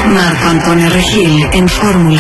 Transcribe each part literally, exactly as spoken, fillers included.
Marco Antonio Regil en Fórmula.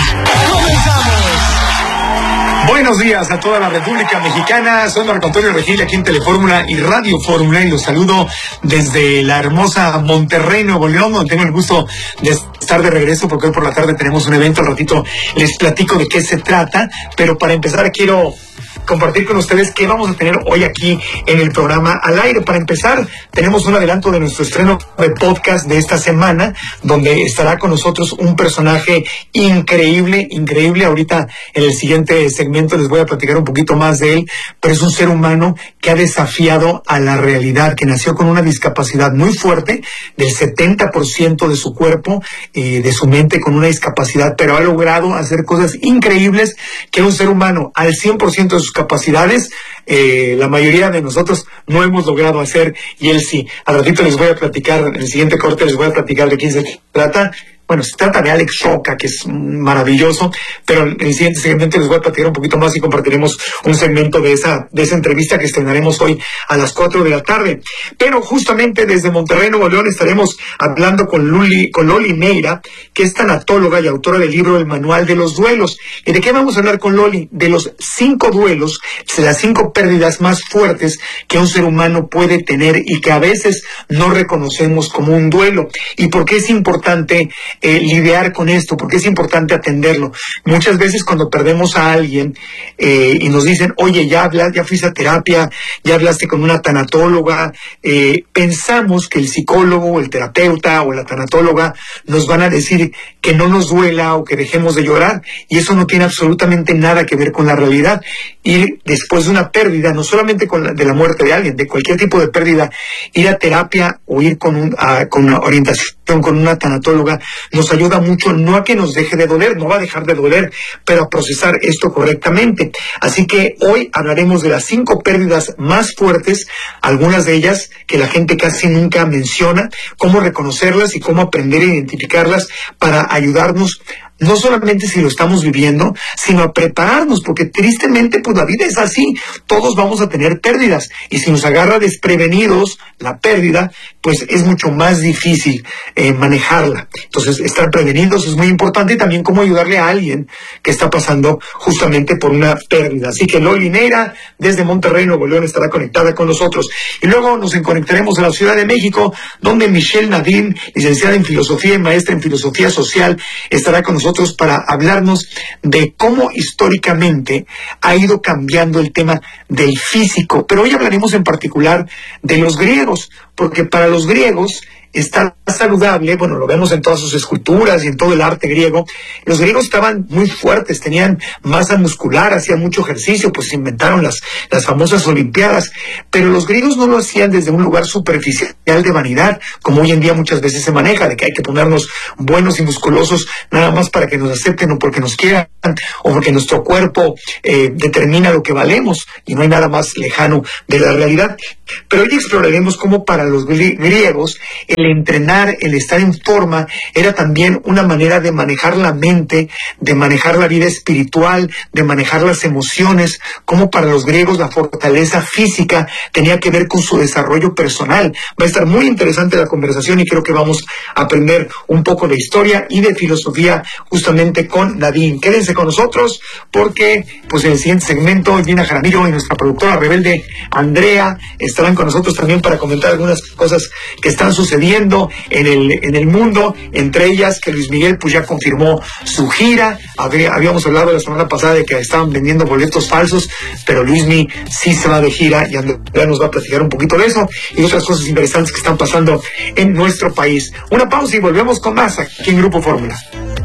Buenos días a toda la República Mexicana, soy Marco Antonio Regil aquí en Telefórmula y Radio Fórmula y los saludo desde la hermosa Monterrey, Nuevo León, donde tengo el gusto de estar de regreso porque hoy por la tarde tenemos un evento. Al ratito les platico de qué se trata, pero para empezar quiero compartir con ustedes qué vamos a tener hoy aquí en el programa al aire. Para empezar, tenemos un adelanto de nuestro estreno de podcast de esta semana, donde estará con nosotros un personaje increíble, increíble. Ahorita en el siguiente segmento les voy a platicar un poquito más de él, pero es un ser humano que ha desafiado a la realidad, que nació con una discapacidad muy fuerte, del setenta por ciento de su cuerpo, eh, de su mente con una discapacidad, pero ha logrado hacer cosas increíbles que un ser humano al cien por ciento de sus capacidades, eh, la mayoría de nosotros no hemos logrado hacer, y él sí. Al ratito les voy a platicar, en el siguiente corte les voy a platicar de quién se trata. Bueno, se trata de Alex Roca, que es maravilloso, pero en el siguiente segmento les voy a platicar un poquito más y compartiremos un segmento de esa de esa entrevista que estrenaremos hoy a las cuatro de la tarde. Pero justamente desde Monterrey, Nuevo León, estaremos hablando con Luli, con Loli Neira, que es tanatóloga y autora del libro El Manual de los Duelos. ¿Y de qué vamos a hablar con Loli? De los cinco duelos, de las cinco pérdidas más fuertes que un ser humano puede tener y que a veces no reconocemos como un duelo. ¿Y por qué es importante Eh, lidiar con esto? Porque es importante atenderlo. Muchas veces cuando perdemos a alguien eh, y nos dicen, oye, ya hablas, ya fuiste a terapia, ya hablaste con una tanatóloga, eh, pensamos que el psicólogo o el terapeuta o la tanatóloga nos van a decir que no nos duela o que dejemos de llorar, y eso no tiene absolutamente nada que ver con la realidad. Ir después de una pérdida, no solamente con la, de la muerte de alguien, de cualquier tipo de pérdida, ir a terapia o ir con, un, a, con una orientación con una tanatóloga nos ayuda mucho, no a que nos deje de doler, no va a dejar de doler, pero a procesar esto correctamente. Así que hoy hablaremos de las cinco pérdidas más fuertes, algunas de ellas que la gente casi nunca menciona, cómo reconocerlas y cómo aprender a identificarlas para ayudarnos, no solamente si lo estamos viviendo, sino a prepararnos, porque tristemente pues la vida es así, todos vamos a tener pérdidas, y si nos agarra desprevenidos la pérdida, pues es mucho más difícil eh, manejarla. Entonces, estar prevenidos es muy importante, y también cómo ayudarle a alguien que está pasando justamente por una pérdida. Así que Loli Neira, desde Monterrey, Nuevo León, estará conectada con nosotros. Y luego nos conectaremos a la Ciudad de México, donde Michelle Nadine, licenciada en Filosofía y maestra en Filosofía Social, estará con nosotros para hablarnos de cómo históricamente ha ido cambiando el tema del físico. Pero hoy hablaremos en particular de los griegos, porque para los griegos estar saludable, bueno, lo vemos en todas sus esculturas y en todo el arte griego, los griegos estaban muy fuertes, tenían masa muscular, hacían mucho ejercicio, pues se inventaron las, las famosas olimpiadas, pero los griegos no lo hacían desde un lugar superficial de vanidad, como hoy en día muchas veces se maneja, de que hay que ponernos buenos y musculosos nada más para que nos acepten o porque nos quieran, o porque nuestro cuerpo eh, determina lo que valemos, y no hay nada más lejano de la realidad. Pero hoy exploraremos cómo para los griegos el entrenar, el estar en forma, era también una manera de manejar la mente, de manejar la vida espiritual, de manejar las emociones, como para los griegos la fortaleza física tenía que ver con su desarrollo personal. Va a estar muy interesante la conversación y creo que vamos a aprender un poco de historia y de filosofía justamente con Nadine. Quédense con nosotros porque pues en el siguiente segmento Gina Jaramillo y nuestra productora rebelde Andrea estarán con nosotros también para comentar algunas cosas que están sucediendo en el, en el mundo, entre ellas que Luis Miguel pues ya confirmó su gira. Había, habíamos hablado la semana pasada de que estaban vendiendo boletos falsos, pero Luis Miguel sí se va de gira y Andrea nos va a platicar un poquito de eso y otras cosas interesantes que están pasando en nuestro país. Una pausa y volvemos con más aquí en Grupo Fórmula.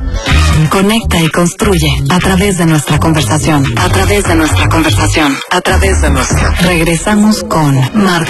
Conecta y construye a través de nuestra conversación, a través de nuestra conversación, a través de nuestra. Regresamos con Marco